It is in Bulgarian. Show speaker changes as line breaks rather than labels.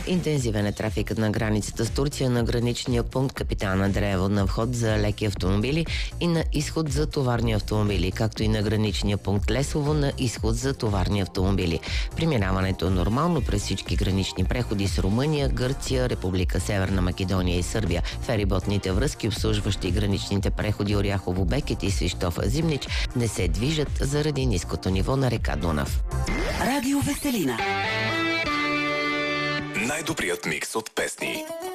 Интензивен е трафикът на границата с Турция на граничния пункт Капитан Андреево на вход за леки автомобили и на изход за товарни автомобили, както и на граничния пункт Лесово на изход за товарни автомобили. Преминаването е нормално през всички гранични преходи с Румъния, Гърция, Република Северна Македония и Сърбия. Фериботните връзки, обслужващи граничните преходи Оряхово Бекет и Свищов Зимнич, не се движат заради ниското ниво на река Дунав.
Радио Веселина.
Най-добрият микс от песни.